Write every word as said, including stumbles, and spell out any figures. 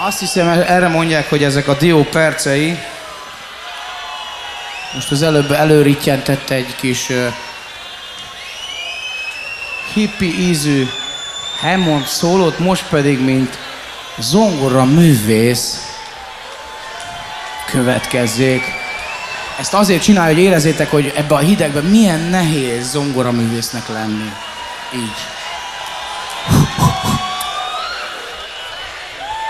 Azt hiszem, erre mondják, hogy ezek a dió percei. Most az előbb előrittyentette egy kis uh, hippi ízű Hammond szólót, most pedig, mint zongora művész következzék. Ezt azért csinálja, hogy érezzétek, hogy ebben a hidegben milyen nehéz zongora művésznek lenni. Így.